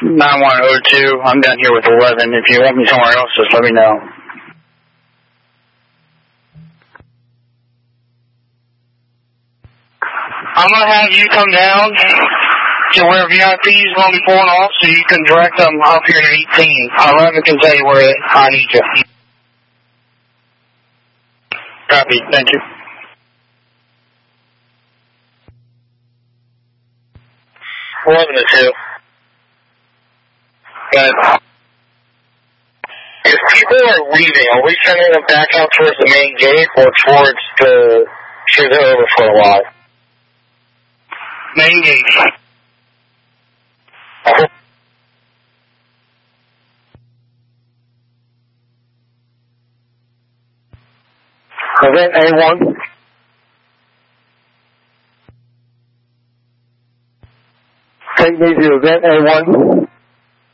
9102, I'm down here with 11. If you want me somewhere else, just let me know. I'm going to have you come down to where VIP is going to be pulling off so you can direct them up here to 18. 11 can tell you where I need you. Copy. Thank you. 11-2. Got it. If people are leaving, are we sending them back out towards the main gate or towards the overflow lot? Main gate. Event A1. Take me to event A1.